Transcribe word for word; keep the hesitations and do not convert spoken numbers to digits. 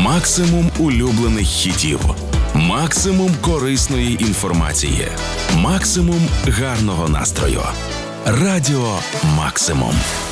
максимум улюблених хітів, максимум корисної інформації, максимум гарного настрою. Радіо Максимум.